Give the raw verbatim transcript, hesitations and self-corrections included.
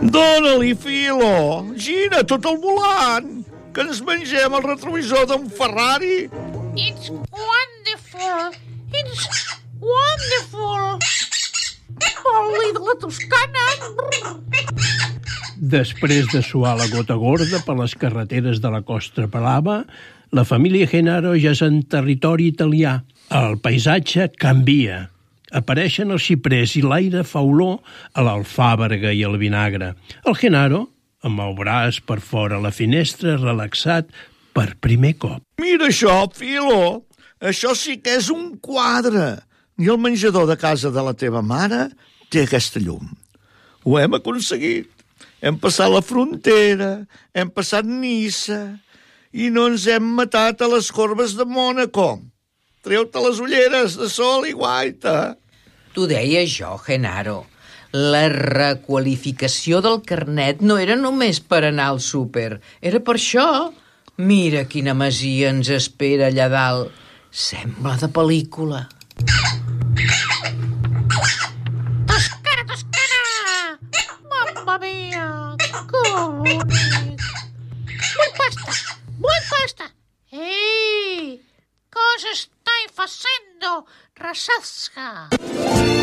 Dóna-li, Filo! Gira tot el volant! Que ens mengem el retrovisor d'un Ferrari! It's wonderful! It's wonderful! Oli de la Toscana! Després de suar la gota gorda per les carreteres de la Costa Brava, la família Genaro ja és en territori italià. El paisatge canvia. Apareixen els xiprers i l'aire fa olor a l'alfàbrega i al vinagre. El Genaro, amb el braç per fora a la finestra, relaxat per primer cop. Mira això, Filo! Això sí que és un quadre! I el menjador de casa de la teva mare té aquesta llum. Ho hem aconseguit. Hem passat la frontera, hem passat Niça i no ens hem matat a les corbes de Mònaco. Treu-te les ulleres de sol i guaita. T'ho deia jo, Genaro. La requalificació del carnet no era només per anar al súper. Era per això. Mira quina masia ens espera allà dalt. Sembla de pel·lícula. Toscana, Toscana! Mamma mia! Que bonic! Vull pasta! Vull pasta! Ehi! Cosa stai facendo, Rasasca?